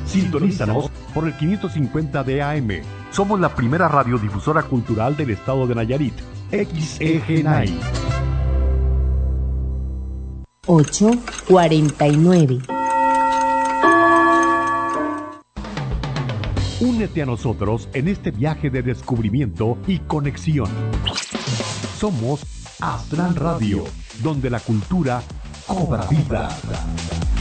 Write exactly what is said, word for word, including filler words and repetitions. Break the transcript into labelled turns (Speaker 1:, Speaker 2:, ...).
Speaker 1: Sintonízanos por el quinientos cincuenta de A M. Somos la primera radiodifusora cultural del estado de Nayarit. X E G N A I.
Speaker 2: ocho cuarenta y nueve.
Speaker 1: Únete a nosotros en este viaje de descubrimiento y conexión. Somos Astral Radio, donde la cultura cobra vida.